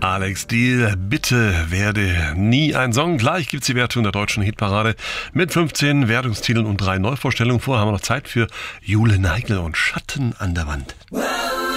Alex Diehl, bitte werde nie ein Song. Gleich gibt's die Wertung der deutschen Hitparade mit 15 Wertungstiteln und 3 Neuvorstellungen. Vorher haben wir noch Zeit für Jule Neigel und Schatten an der Wand.